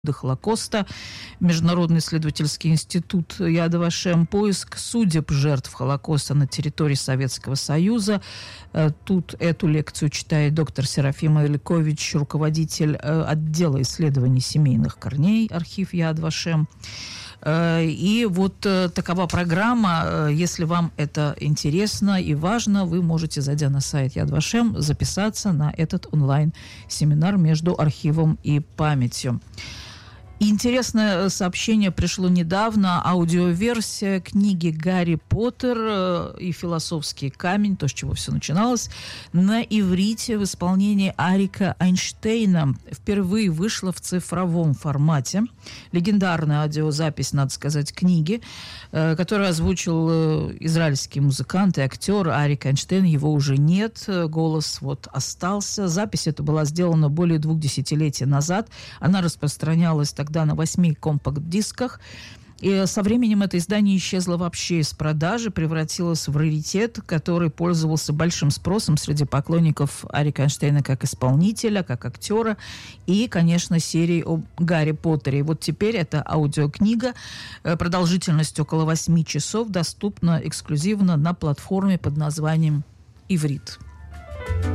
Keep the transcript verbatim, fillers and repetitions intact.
Холокоста, Международный исследовательский институт Яд Вашем, поиск судеб жертв Холокоста на территории Советского Союза. Тут эту лекцию читает доктор Серафима Иликович, руководитель отдела исследований семейных корней, архив Яд Вашем. И вот такова программа. Если вам это интересно и важно, вы можете, зайдя на сайт Яд Вашем, записаться на этот онлайн-семинар между архивом и памятью. Интересное сообщение пришло недавно. Аудиоверсия книги «Гарри Поттер» и «Философский камень», то, с чего все начиналось, на иврите в исполнении Арика Эйнштейна впервые вышла в цифровом формате. Легендарная аудиозапись, надо сказать, книги, которую озвучил израильский музыкант и актер Арик Эйнштейн. Его уже нет, голос вот остался. Запись эта была сделана более двух десятилетий назад. Она распространялась тогда на восьми компакт-дисках. И со временем это издание исчезло вообще из продажи, превратилось в раритет, который пользовался большим спросом среди поклонников Арика Эйнштейна как исполнителя, как актера и, конечно, серии о Гарри Поттере. И вот теперь эта аудиокнига продолжительностью около восьми часов доступна эксклюзивно на платформе под названием «Иврит».